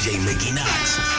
DJ Mickey Knox.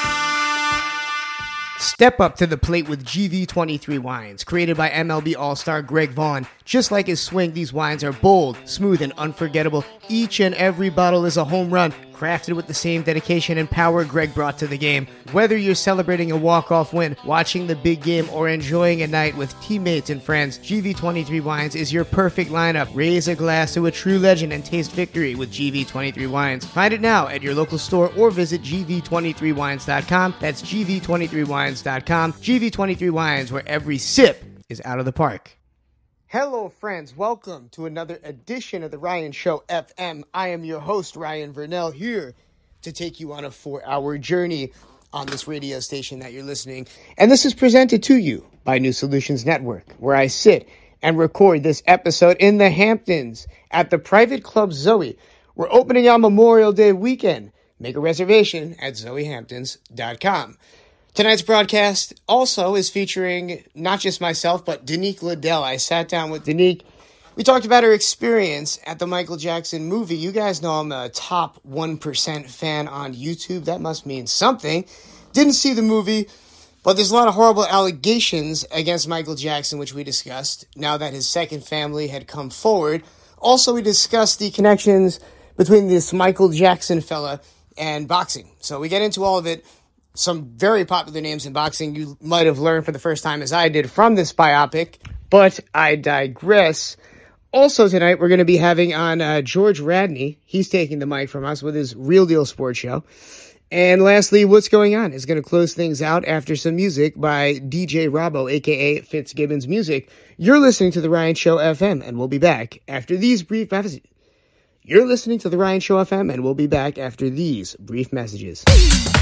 Step up to the plate with GV23 wines. Created by MLB All-Star Greg Vaughn. Just like his swing, these wines are bold, smooth, and unforgettable. Each and every bottle is a home run, crafted with the same dedication and power Greg brought to the game. Whether you're celebrating a walk-off win, watching the big game, or enjoying a night with teammates and friends, GV23 Wines is your perfect lineup. Raise a glass to a true legend and taste victory with GV23 Wines. Find it now at your local store or visit gv23wines.com. That's gv23wines.com. GV23 Wines, where every sip is out of the park. Hello, friends. Welcome to another edition of The Ryan Show FM. I am your host, Ryan Vernell, here to take you on a 4-hour journey on this radio station that you're listening. And this is presented to you by New Solutions Network, where I sit and record this episode in the Hamptons at the Private Club Zoe. We're opening on Memorial Day weekend. Make a reservation at zoehamptons.com. Tonight's broadcast also is featuring not just myself, but Danique Liddell. I sat down with Danique. We talked about her experience at the Michael Jackson movie. You guys know I'm a top 1% fan on YouTube. That must mean something. Didn't see the movie, but there's a lot of horrible allegations against Michael Jackson, which we discussed, now that his second family had come forward. Also, we discussed the connections between this Michael Jackson fella and boxing. So we get into all of it. Some very popular names in boxing you might have learned for the first time as I did from this biopic, but I digress. Also tonight, we're going to be having on George Radney. He's taking the mic from us with his Real Deal Sports Show. And lastly, What's Going On is going to close things out after some music by DJ Robbo, a.k.a. Fitzgibbons Music. You're listening to The Ryan Show FM, and we'll be back after these brief messages. You're listening to The Ryan Show FM, and we'll be back after these brief messages.